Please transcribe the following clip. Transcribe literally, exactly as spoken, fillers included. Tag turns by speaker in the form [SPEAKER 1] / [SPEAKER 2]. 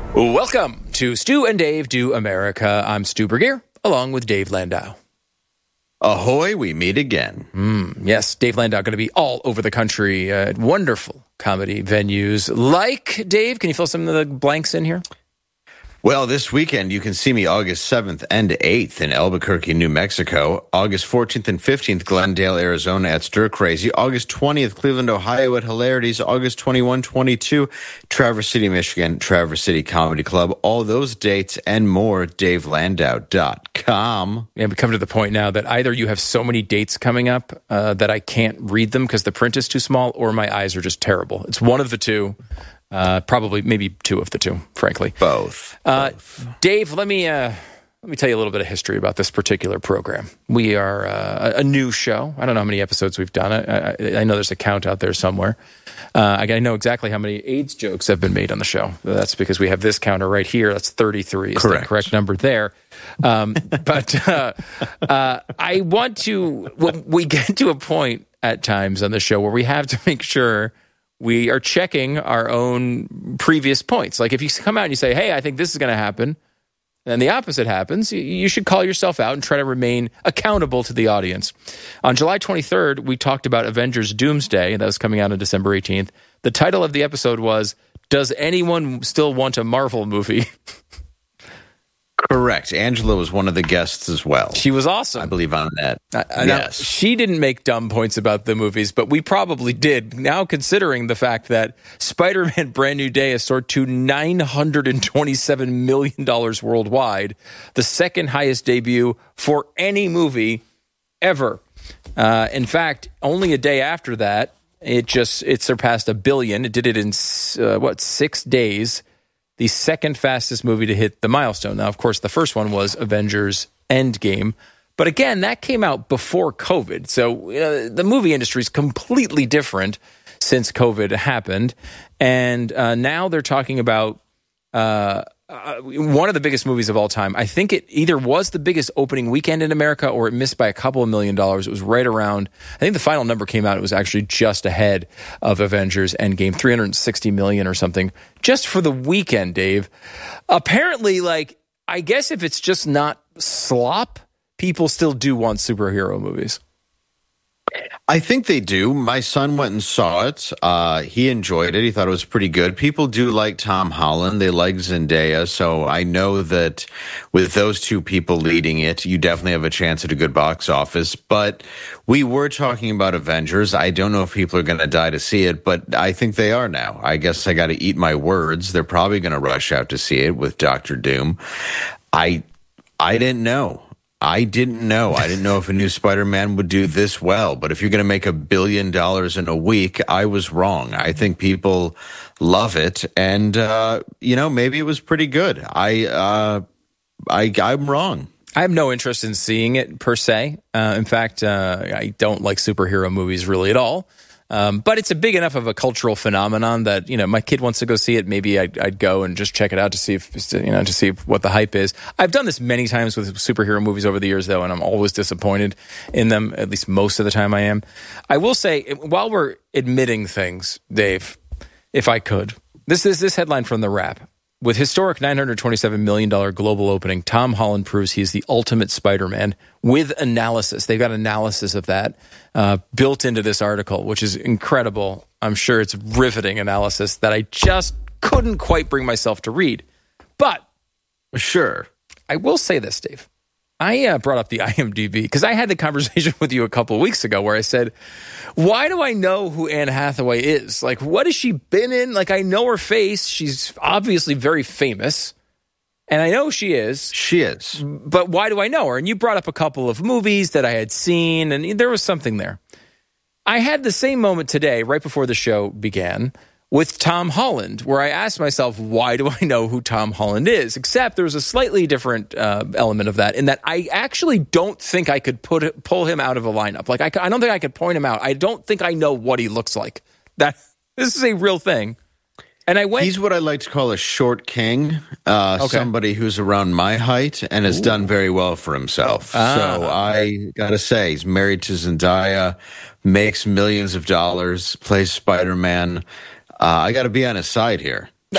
[SPEAKER 1] Welcome to Stu and Dave Do America. I'm Stu Bergier, along with Dave Landau.
[SPEAKER 2] Ahoy, we meet again.
[SPEAKER 1] Mm, yes, Dave Landau going to be all over the country at wonderful comedy venues. Like, Dave, can you fill some of the blanks in here?
[SPEAKER 2] Well, this weekend, you can see me August seventh and eighth in Albuquerque, New Mexico. August fourteenth and fifteenth, Glendale, Arizona at Stir Crazy. August twentieth, Cleveland, Ohio at Hilarities. August twenty-first, twenty-second, Traverse City, Michigan, Traverse City Comedy Club. All those dates and more, dave landau dot com.
[SPEAKER 1] And we come to the point now that either you have so many dates coming up uh, that I can't read them because the print is too small, or my eyes are just terrible. It's one of the two. Uh, probably, maybe two of the two, frankly.
[SPEAKER 2] Both.
[SPEAKER 1] Uh,
[SPEAKER 2] Both.
[SPEAKER 1] Dave, let me uh, let me tell you a little bit of history about this particular program. We are uh, a new show. I don't know how many episodes we've done. I, I, I know there's a count out there somewhere. Uh, I know exactly how many AIDS jokes have been made on the show. That's because we have this counter right here. That's thirty-three. Is
[SPEAKER 2] correct.
[SPEAKER 1] The correct number there. Um, but uh, uh, I want to. Well, we get to a point at times on the show where we have to make sure we are checking our own previous points. Like if you come out and you say, hey, I think this is going to happen, and the opposite happens, you should call yourself out and try to remain accountable to the audience. On July twenty-third, we talked about Avengers Doomsday, and that was coming out on December eighteenth. The title of the episode was, Does Anyone Still Want a Marvel Movie?
[SPEAKER 2] Correct. Angela was one of the guests as well.
[SPEAKER 1] She was awesome.
[SPEAKER 2] I believe on that.
[SPEAKER 1] I, I
[SPEAKER 2] yes.
[SPEAKER 1] Now, she didn't make dumb points about the movies, but we probably did. Now, considering the fact that Spider-Man Brand New Day has soared to nine hundred twenty-seven million dollars worldwide, the second highest debut for any movie ever. Uh, in fact, only a day after that, it just it surpassed a billion. It did it in, uh, what, six days. The second fastest movie to hit the milestone. Now, of course, the first one was Avengers Endgame. But again, that came out before COVID. So uh, the movie industry is completely different since COVID happened. And uh, now they're talking about uh, uh, one of the biggest movies of all time. I think it either was the biggest opening weekend in America or it missed by a couple of million dollars. It was right around, I think the final number came out, it was actually just ahead of Avengers Endgame, three hundred sixty million or something, just for the weekend, Dave. Apparently, like, I guess if it's just not slop, people still do want superhero movies.
[SPEAKER 2] I think they do. My son went and saw it. Uh, he enjoyed it. He thought it was pretty good. People do like Tom Holland. They like Zendaya. So I know that with those two people leading it, you definitely have a chance at a good box office. But we were talking about Avengers. I don't know if people are going to die to see it, but I think they are now. I guess I got to eat my words. They're probably going to rush out to see it with Doctor Doom. I, I didn't know. I didn't know. I didn't know if a new Spider-Man would do this well. But if you're going to make a billion dollars in a week, I was wrong. I think people love it. And, uh, you know, maybe it was pretty good. I, uh, I, I'm wrong.
[SPEAKER 1] I have no interest in seeing it per se. Uh, in fact, uh, I don't like superhero movies really at all. Um, but it's a big enough of a cultural phenomenon that, you know, my kid wants to go see it. Maybe I'd, I'd go and just check it out to see if, you know, to see what the hype is. I've done this many times with superhero movies over the years, though, and I'm always disappointed in them. At least most of the time I am. I will say, while we're admitting things, Dave, if I could, this is this headline from The Wrap. With historic nine hundred twenty-seven million dollars global opening, Tom Holland proves he's the ultimate Spider-Man with analysis. They've got analysis of that uh, built into this article, which is incredible. I'm sure it's riveting analysis that I just couldn't quite bring myself to read. But
[SPEAKER 2] sure,
[SPEAKER 1] I will say this, Dave. I uh, brought up the I M D B because I had the conversation with you a couple of weeks ago where I said, why do I know who Anne Hathaway is? Like, what has she been in? Like, I know her face. She's obviously very famous. And I know she is.
[SPEAKER 2] She is.
[SPEAKER 1] But why do I know her? And you brought up a couple of movies that I had seen, and there was something there. I had the same moment today, right before the show began, with Tom Holland, where I asked myself, why do I know who Tom Holland is? Except there was a slightly different uh, element of that in that I actually don't think I could put it, pull him out of a lineup. Like, I, I don't think I could point him out. I don't think I know what he looks like. That This is a real thing. And I went.
[SPEAKER 2] He's what I like to call a short king, uh, okay. Somebody who's around my height and has Ooh. done very well for himself. Ah. So I got to say, he's married to Zendaya, makes millions of dollars, plays Spider-Man. Uh, I got to be on his side here.